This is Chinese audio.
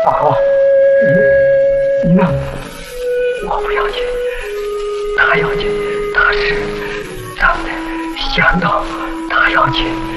大哥，你呢？我不要紧，他要紧，他是长得相当，他要紧。